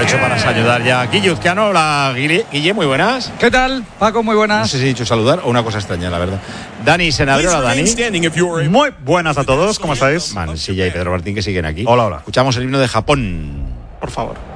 Aprovecho para saludar ya a Guilluzcano. Hola, Guille, muy buenas. ¿Qué tal, Paco? Muy buenas. No sé si he dicho saludar o una cosa extraña, la verdad. Dani Senadero, hola, Dani. Muy buenas a todos, ¿cómo estáis? Mansilla y Pedro Martín, que siguen aquí. Hola. Escuchamos el himno de Japón. Por favor.